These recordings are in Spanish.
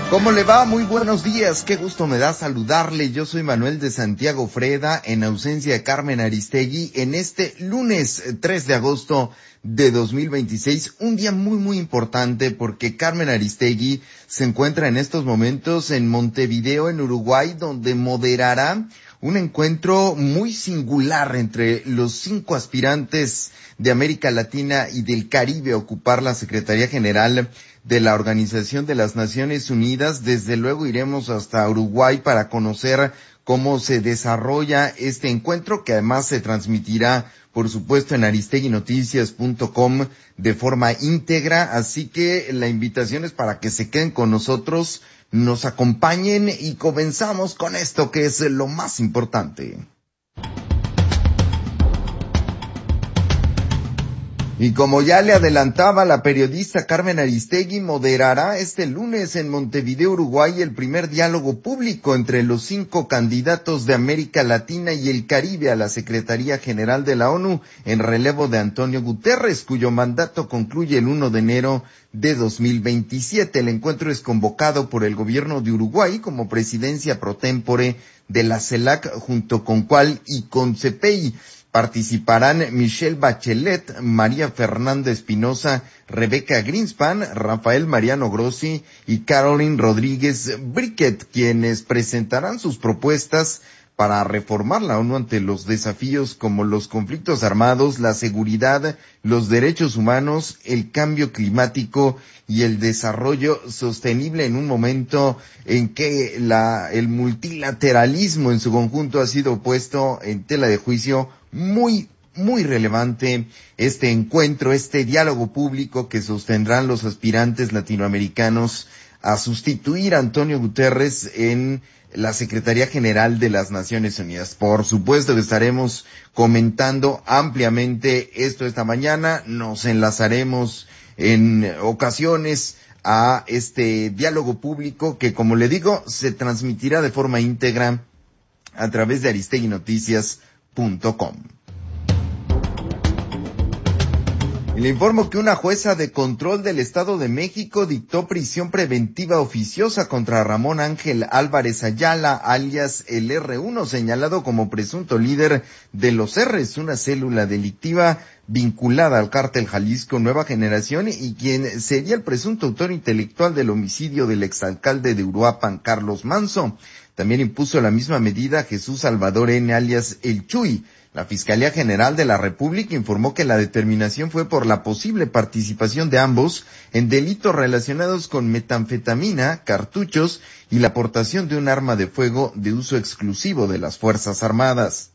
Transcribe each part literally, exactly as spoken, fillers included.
¿Cómo le va? Muy buenos días, qué gusto me da saludarle. Yo soy Manuel de Santiago Freda, en ausencia de Carmen Aristegui, en este lunes tres de agosto de dos mil veintiséis, un día muy muy importante porque Carmen Aristegui se encuentra en estos momentos en Montevideo, en Uruguay, donde moderará un encuentro muy singular entre los cinco aspirantes de América Latina y del Caribe a ocupar la Secretaría General de la Organización de las Naciones Unidas. Desde luego iremos hasta Uruguay para conocer cómo se desarrolla este encuentro, que además se transmitirá, por supuesto, en aristegui noticias punto com de forma íntegra. Así que la invitación es para que se queden con nosotros, nos acompañen y comenzamos con esto que es lo más importante. Y como ya le adelantaba, la periodista Carmen Aristegui moderará este lunes en Montevideo, Uruguay, el primer diálogo público entre los cinco candidatos de América Latina y el Caribe a la Secretaría General de la ONU en relevo de Antonio Guterres, cuyo mandato concluye el primero de enero de dos mil veintisiete. El encuentro es convocado por el gobierno de Uruguay como presidencia pro tempore de la CELAC junto con Cual y con CEPEI. Participarán Michelle Bachelet, María Fernanda Espinosa, Rebeca Greenspan, Rafael Mariano Grossi y Caroline Rodríguez Briquet, quienes presentarán sus propuestas para reformar la ONU ante los desafíos como los conflictos armados, la seguridad, los derechos humanos, el cambio climático y el desarrollo sostenible en un momento en que la, el multilateralismo en su conjunto ha sido puesto en tela de juicio. Muy, muy relevante este encuentro, este diálogo público que sostendrán los aspirantes latinoamericanos a sustituir a Antonio Guterres en la Secretaría General de las Naciones Unidas. Por supuesto que estaremos comentando ampliamente esto esta mañana, nos enlazaremos en ocasiones a este diálogo público que, como le digo, se transmitirá de forma íntegra a través de aristegui noticias punto com. Y le informo que una jueza de control del Estado de México dictó prisión preventiva oficiosa contra Ramón Ángel Álvarez Ayala, alias el erre uno, señalado como presunto líder de los R's, una célula delictiva vinculada al cártel Jalisco Nueva Generación y quien sería el presunto autor intelectual del homicidio del exalcalde de Uruapan, Carlos Manzo. También impuso la misma medida a Jesús Salvador N., alias El Chuy. La Fiscalía General de la República informó que la determinación fue por la posible participación de ambos en delitos relacionados con metanfetamina, cartuchos y la aportación de un arma de fuego de uso exclusivo de las Fuerzas Armadas.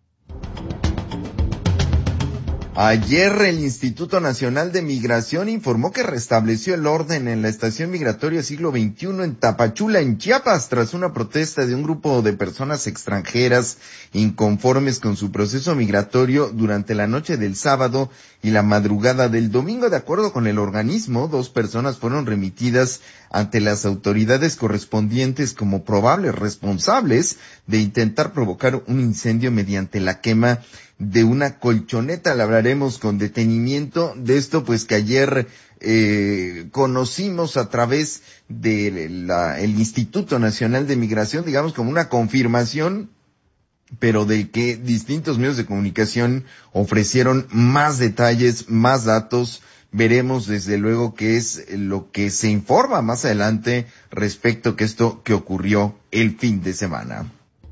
Ayer el Instituto Nacional de Migración informó que restableció el orden en la estación migratoria siglo veintiuno en Tapachula, en Chiapas, tras una protesta de un grupo de personas extranjeras inconformes con su proceso migratorio durante la noche del sábado y la madrugada del domingo. De acuerdo con el organismo, dos personas fueron remitidas ante las autoridades correspondientes como probables responsables de intentar provocar un incendio mediante la quema de una colchoneta. Le hablaremos con detenimiento de esto, pues que ayer eh, conocimos a través de la, el Instituto Nacional de Migración, digamos como una confirmación, pero del que distintos medios de comunicación ofrecieron más detalles, más datos. Veremos desde luego qué es lo que se informa más adelante respecto a esto que ocurrió el fin de semana.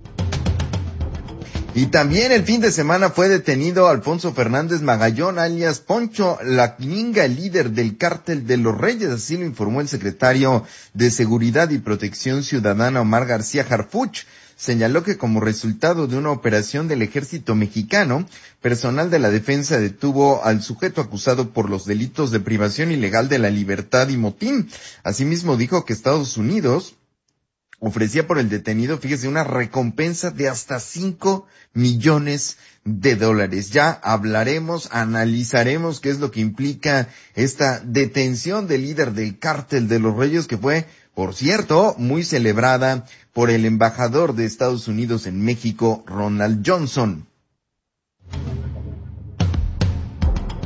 Y también el fin de semana fue detenido Alfonso Fernández Magallón, alias Poncho La Ñinga, líder del Cártel de los Reyes, así lo informó el secretario de Seguridad y Protección Ciudadana Omar García Harfuch. Señaló que como resultado de una operación del ejército mexicano, personal de la defensa detuvo al sujeto acusado por los delitos de privación ilegal de la libertad y motín. Asimismo dijo que Estados Unidos ofrecía por el detenido, fíjese, una recompensa de hasta cinco millones de dólares. Ya hablaremos, analizaremos qué es lo que implica esta detención del líder del Cártel de los Reyes, que fue, por cierto, muy celebrada por el embajador de Estados Unidos en México, Ronald Johnson.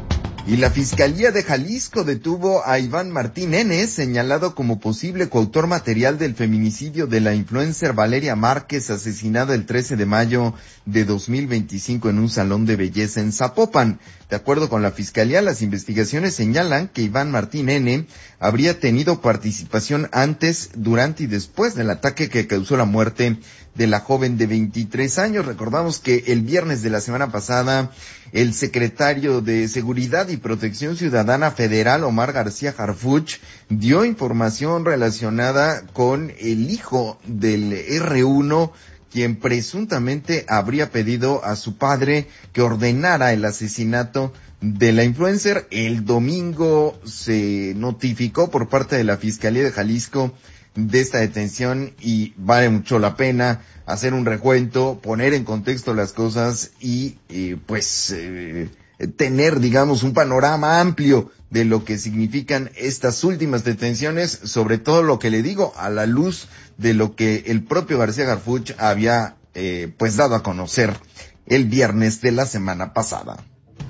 Y la Fiscalía de Jalisco detuvo a Iván Martín N., señalado como posible coautor material del feminicidio de la influencer Valeria Márquez, asesinada el trece de mayo de dos mil veinticinco en un salón de belleza en Zapopan. De acuerdo con la Fiscalía, las investigaciones señalan que Iván Martín N. habría tenido participación antes, durante y después del ataque que causó la muerte de la joven de veintitrés años. Recordamos que el viernes de la semana pasada, el secretario de Seguridad y Protección Ciudadana Federal, Omar García Harfuch, dio información relacionada con el hijo del erre uno, quien presuntamente habría pedido a su padre que ordenara el asesinato de la influencer. El domingo se notificó por parte de la Fiscalía de Jalisco de esta detención y vale mucho la pena hacer un recuento, poner en contexto las cosas y eh, pues eh, tener, digamos, un panorama amplio de lo que significan estas últimas detenciones, sobre todo lo que le digo, a la luz de lo que el propio García Harfuch había eh, pues dado a conocer el viernes de la semana pasada.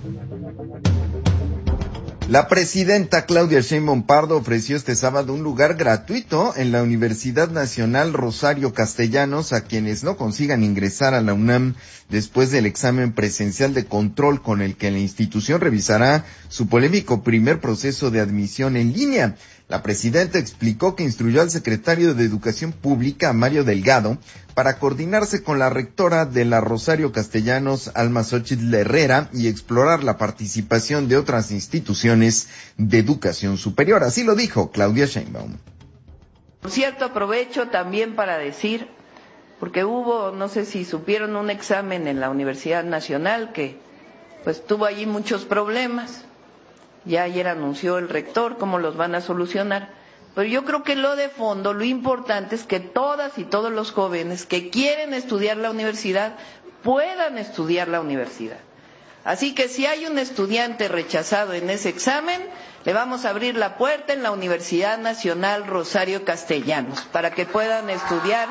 La presidenta Claudia Sheinbaum Pardo ofreció este sábado un lugar gratuito en la Universidad Nacional Rosario Castellanos a quienes no consigan ingresar a la UNAM después del examen presencial de control con el que la institución revisará su polémico primer proceso de admisión en línea. La presidenta explicó que instruyó al secretario de Educación Pública, Mario Delgado, para coordinarse con la rectora de la Rosario Castellanos, Alma Xóchitl Herrera, y explorar la participación de otras instituciones de educación superior. Así lo dijo Claudia Sheinbaum. Por cierto, aprovecho también para decir, porque hubo, no sé si supieron, un examen en la Universidad Nacional que pues tuvo allí muchos problemas. Ya ayer anunció el rector cómo los van a solucionar. Pero yo creo que lo de fondo, lo importante es que todas y todos los jóvenes que quieren estudiar la universidad puedan estudiar la universidad. Así que si hay un estudiante rechazado en ese examen, le vamos a abrir la puerta en la Universidad Nacional Rosario Castellanos para que puedan estudiar.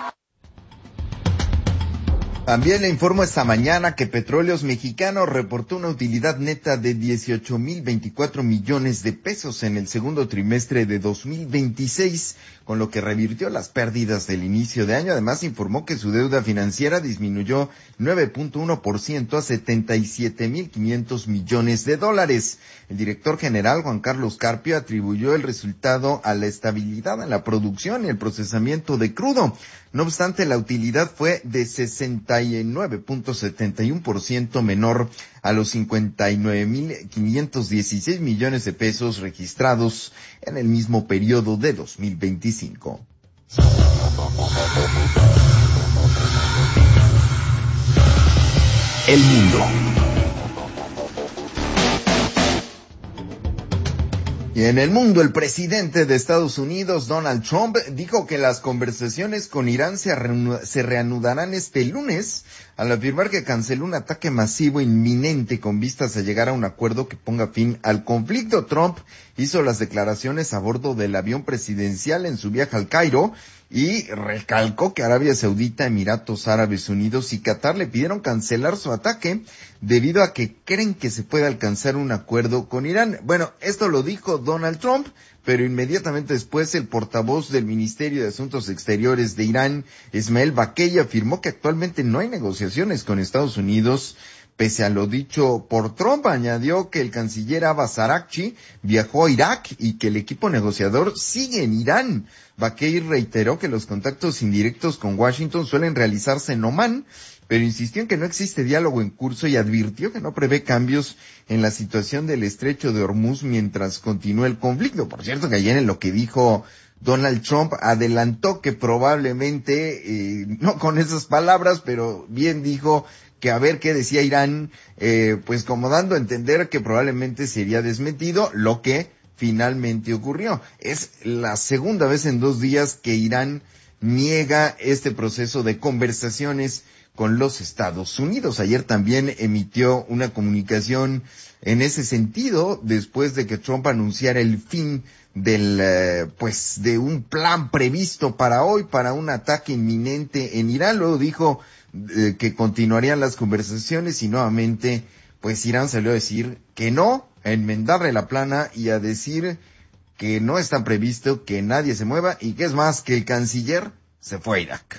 También le informo esta mañana que Petróleos Mexicanos reportó una utilidad neta de dieciocho mil veinticuatro millones de pesos en el segundo trimestre de dos mil veintiséis, con lo que revirtió las pérdidas del inicio de año. Además, informó que su deuda financiera disminuyó nueve punto uno por ciento a setenta y siete mil quinientos millones de dólares. El director general, Juan Carlos Carpio, atribuyó el resultado a la estabilidad en la producción y el procesamiento de crudo. No obstante, la utilidad fue de sesenta y nueve punto setenta y uno por ciento menor a los cincuenta y nueve mil quinientos dieciséis millones de pesos registrados en el mismo periodo de dos mil veinticinco. El mundo. Y en el mundo, el presidente de Estados Unidos, Donald Trump, dijo que las conversaciones con Irán se, reanu- se reanudarán este lunes, al afirmar que canceló un ataque masivo inminente con vistas a llegar a un acuerdo que ponga fin al conflicto. Trump hizo las declaraciones a bordo del avión presidencial en su viaje al Cairo y recalcó que Arabia Saudita, Emiratos Árabes Unidos y Qatar le pidieron cancelar su ataque debido a que creen que se puede alcanzar un acuerdo con Irán. Bueno, esto lo dijo Donald Trump, pero inmediatamente después el portavoz del Ministerio de Asuntos Exteriores de Irán, Ismael Baquey, afirmó que actualmente no hay negociaciones con Estados Unidos. Pese a lo dicho por Trump, añadió que el canciller Abbas Araghchi viajó a Irak y que el equipo negociador sigue en Irán. Baquey reiteró que los contactos indirectos con Washington suelen realizarse en Omán, pero insistió en que no existe diálogo en curso y advirtió que no prevé cambios en la situación del estrecho de Hormuz mientras continúe el conflicto. Por cierto, que ayer en lo que dijo Donald Trump adelantó que probablemente, eh, no con esas palabras, pero bien dijo que a ver qué decía Irán, eh, pues como dando a entender que probablemente sería desmentido, lo que finalmente ocurrió. Es la segunda vez en dos días que Irán niega este proceso de conversaciones con los Estados Unidos. Ayer también emitió una comunicación en ese sentido, después de que Trump anunciara el fin del, eh, pues, de un plan previsto para hoy, para un ataque inminente en Irán. Luego dijo eh, que continuarían las conversaciones y nuevamente, pues, Irán salió a decir que no. a enmendarle la plana y a decir que no está previsto que nadie se mueva y que es más, que el canciller se fue a Irak.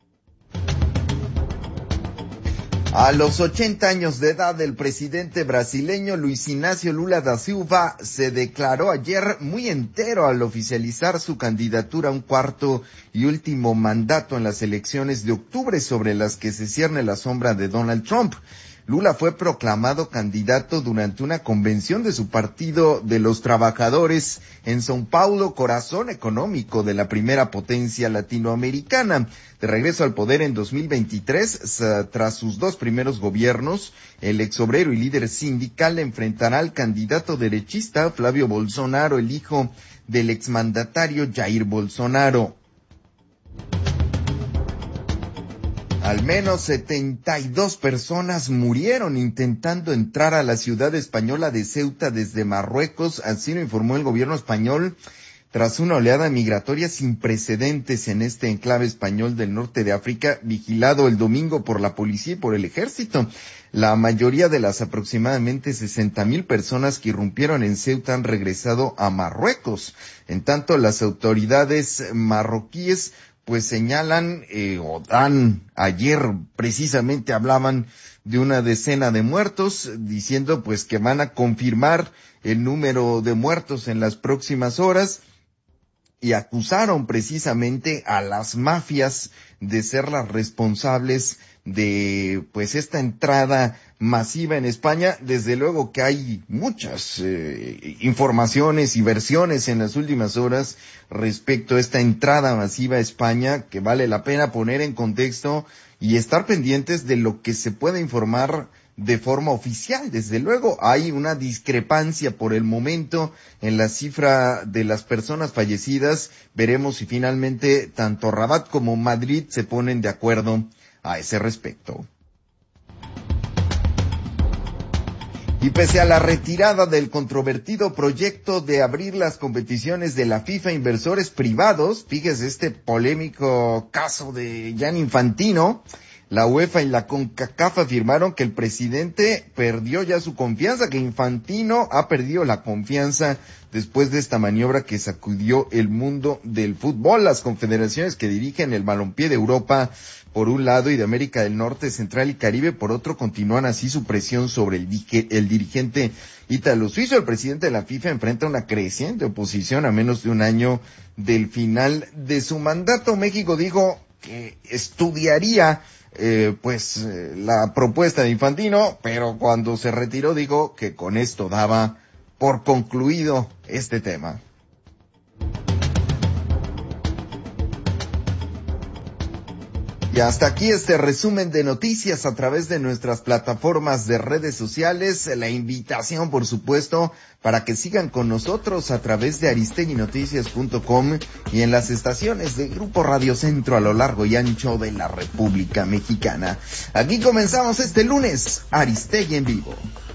A los ochenta años de edad, el presidente brasileño Luis Inácio Lula da Silva se declaró ayer muy entero al oficializar su candidatura a un cuarto y último mandato en las elecciones de octubre, sobre las que se cierne la sombra de Donald Trump. Lula fue proclamado candidato durante una convención de su Partido de los Trabajadores en São Paulo, corazón económico de la primera potencia latinoamericana. De regreso al poder en dos mil veintitrés, tras sus dos primeros gobiernos, el exobrero y líder sindical enfrentará al candidato derechista Flavio Bolsonaro, el hijo del exmandatario Jair Bolsonaro. Al menos setenta y dos personas murieron intentando entrar a la ciudad española de Ceuta desde Marruecos, así lo informó el gobierno español, tras una oleada migratoria sin precedentes en este enclave español del norte de África, vigilado el domingo por la policía y por el ejército. La mayoría de las aproximadamente sesenta mil personas que irrumpieron en Ceuta han regresado a Marruecos. En tanto, las autoridades marroquíes pues señalan eh, o dan, ayer precisamente hablaban de una decena de muertos, diciendo pues que van a confirmar el número de muertos en las próximas horas, y acusaron precisamente a las mafias de ser las responsables de pues esta entrada masiva en España. Desde luego que hay muchas eh, informaciones y versiones en las últimas horas respecto a esta entrada masiva a España, que vale la pena poner en contexto y estar pendientes de lo que se pueda informar de forma oficial. Desde luego hay una discrepancia por el momento en la cifra de las personas fallecidas. Veremos si finalmente tanto Rabat como Madrid se ponen de acuerdo a ese respecto. Y pese a la retirada del controvertido proyecto de abrir las competiciones de la FIFA a inversores privados, fíjese este polémico caso de Gianni Infantino, la UEFA y la CONCACAF afirmaron que el presidente perdió ya su confianza, que Infantino ha perdido la confianza después de esta maniobra que sacudió el mundo del fútbol. Las confederaciones que dirigen el balompié de Europa, por un lado, y de América del Norte, Central y Caribe, por otro, continúan así su presión sobre el, el dirigente ítalo-suizo. El presidente de la FIFA enfrenta una creciente oposición a menos de un año del final de su mandato. México dijo que estudiaría Eh, pues eh, la propuesta de Infantino, pero cuando se retiró dijo que con esto daba por concluido este tema. Y hasta aquí este resumen de noticias a través de nuestras plataformas de redes sociales. La invitación, por supuesto, para que sigan con nosotros a través de aristegui noticias punto com y en las estaciones de Grupo Radio Centro a lo largo y ancho de la República Mexicana. Aquí comenzamos este lunes, Aristegui en vivo.